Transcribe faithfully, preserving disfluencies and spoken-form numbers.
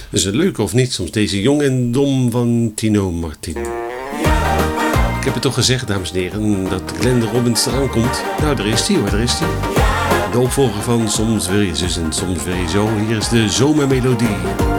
Is het leuk of niet? Soms deze Jong en Dom van Tino Martin. Ik heb het toch gezegd, dames en heren, dat Glenn Robbins eraan komt. Nou, daar is hij hoor, daar is hij. De opvolger van Soms wil je zus en soms wil je zo. Hier is de zomermelodie.